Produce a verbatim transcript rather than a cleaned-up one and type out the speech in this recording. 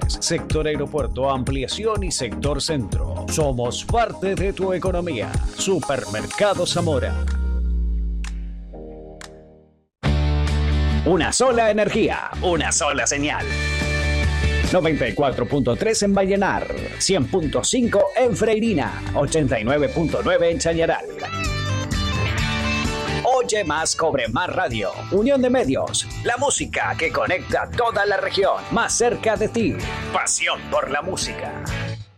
sector aeropuerto, ampliación y sector centro. Somos parte de tu economía. Supermercado Zamora. Una sola energía, una sola señal. noventa y cuatro punto tres en Vallenar, cien punto cinco en Freirina, ochenta y nueve punto nueve en Chañaral. Oye más, cobre más radio. Unión de Medios, la música que conecta toda la región, más cerca de ti. Pasión por la música.